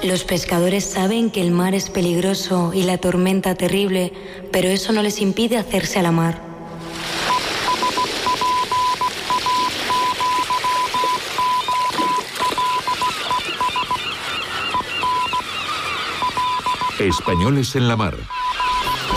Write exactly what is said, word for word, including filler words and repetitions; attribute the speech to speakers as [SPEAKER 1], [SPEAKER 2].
[SPEAKER 1] Los pescadores saben que el mar es peligroso y la tormenta terrible, pero eso no les impide hacerse a la mar.
[SPEAKER 2] Españoles en la mar.